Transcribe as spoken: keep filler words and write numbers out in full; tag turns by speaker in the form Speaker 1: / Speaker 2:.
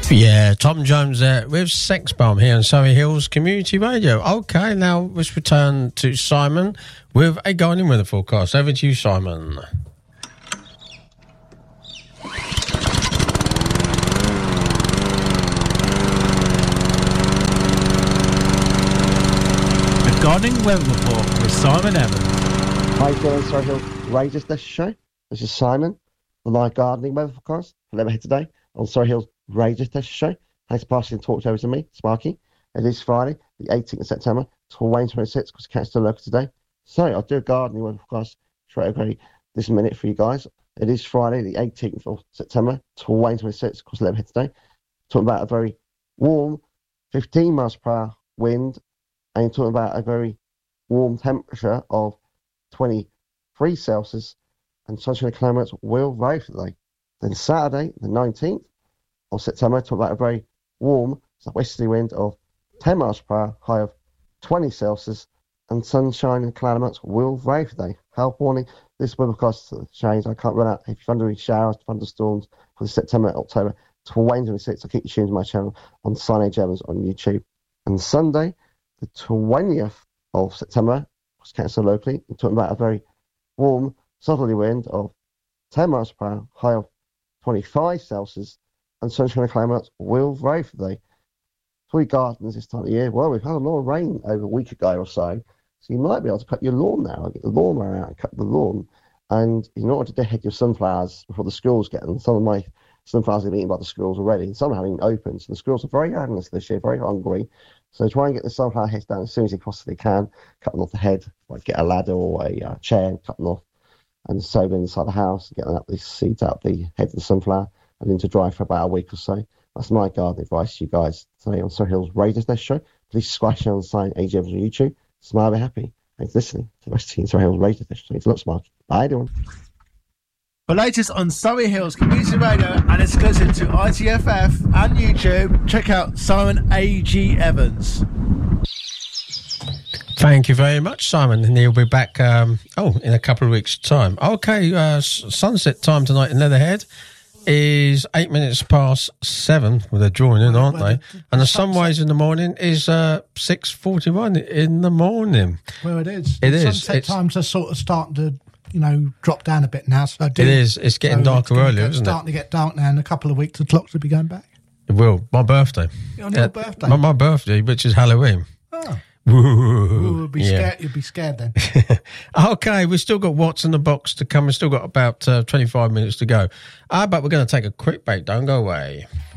Speaker 1: Yeah, Tom Jones there with Sex Bomb here on Surrey Hills Community Radio. Okay, now let's return to Simon with a gardening weather forecast. Over to you, Simon.
Speaker 2: The gardening weather report with Simon Evans.
Speaker 3: Hi, Dylan, Surrey Hills Radio Station Show. This is Simon, the live gardening weather forecast for Leatherhead today on Surrey Hills Radio Station Show. Thanks for passing the talk over to me, Sparky. It is Friday, the eighteenth of September, twenty twenty-six, because catch the local today. So I'll do a gardening weather forecast straight away this minute for you guys. It is Friday, the eighteenth of September, twenty twenty-six, across Leatherhead today. Talking about a very warm fifteen miles per hour wind, and you're talking about a very warm temperature of twenty-three Celsius, and sunshine climates will vary for the day. Then Saturday, the nineteenth of September, talk about a very warm southwesterly wind of ten miles per hour, high of twenty Celsius, and sunshine and cloud amounts will vary for the day. Health warning, this weather forecast change. I can't run out if thundery showers, thunderstorms for the September, October twenty twenty-six. I'll keep you tuned to my channel on Sign Age Evans on YouTube. And Sunday, the twentieth of September, was cancelled locally. We're talking about a very warm southerly wind of ten miles per hour, high of twenty-five Celsius, and sunshine and clouds will vary for the day. For your gardeners this time of year, well, we've had a lot of rain over a week ago or so, so you might be able to cut your lawn now, get the lawnmower out and cut the lawn. And in order to deadhead your sunflowers before the schools get them, some of my sunflowers have been eaten by the squirrels already, and some haven't even opened, so the squirrels are very ravenous this year, very hungry. So try and get the sunflower heads down as soon as you possibly can, cut them off the head, like get a ladder or a uh, chair and cut them off, and sow them inside the house, get them up the seeds out the head of the sunflower, and then to dry for about a week or so. That's my garden advice to you guys today on Surrey Hills Radio Station Show. Please subscribe to the sign Age Evans on YouTube. Smile, be happy. Thanks for listening to the rest of the Surrey Hills Radio Station. Thanks a lot, Smart. Bye, everyone.
Speaker 2: For latest on Surrey Hills Community Radio and exclusive to I T F F and YouTube, check out Simon A G Evans.
Speaker 1: Thank you very much, Simon, and he'll be back, um, oh, in a couple of weeks' time. Okay, uh, sunset time tonight in Leatherhead is eight minutes past seven. Well, they're drawing in, aren't they? And the sunrise in the morning is uh, six forty-one in the morning.
Speaker 4: Well, it is.
Speaker 1: It
Speaker 4: the
Speaker 1: is.
Speaker 4: Sunset
Speaker 1: It's,
Speaker 4: times are sort of starting to, you know, drop down a bit now. So I do,
Speaker 1: it is. It's getting
Speaker 4: so
Speaker 1: darker
Speaker 4: it's
Speaker 1: earlier,
Speaker 4: it's
Speaker 1: isn't
Speaker 4: starting
Speaker 1: it?
Speaker 4: to get dark now. In a couple of weeks, the clocks will be going back.
Speaker 1: It will. My birthday.
Speaker 4: On your
Speaker 1: Uh,
Speaker 4: birthday?
Speaker 1: My, my birthday, which is Halloween.
Speaker 4: Oh.
Speaker 1: Woo.
Speaker 4: Ooh, you'll be
Speaker 1: Yeah.
Speaker 4: scared. You'll be scared then.
Speaker 1: Okay, we've still got What's in the Box to come. We've still got about uh, twenty-five minutes to go. Uh, but we're going to take a quick break. Don't go away.